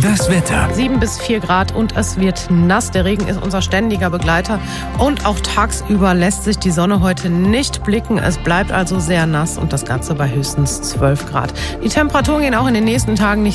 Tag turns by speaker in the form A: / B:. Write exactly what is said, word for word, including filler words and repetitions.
A: Das Wetter.
B: sieben bis vier Grad und es wird nass. Der Regen ist unser ständiger Begleiter. Und auch tagsüber lässt sich die Sonne heute nicht blicken. Es bleibt also sehr nass und das Ganze bei höchstens zwölf Grad. Die Temperaturen gehen auch in den nächsten Tagen nicht